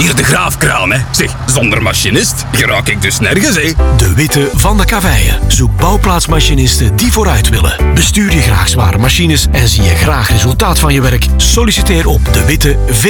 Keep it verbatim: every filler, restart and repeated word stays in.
Hier de graafkraan, hè. Zeg, zonder machinist geraak ik dus nergens, hè. De Witte van de Kaveien. Zoek bouwplaatsmachinisten die vooruit willen. Bestuur je graag zware machines en zie je graag resultaat van je werk? Solliciteer op de witte v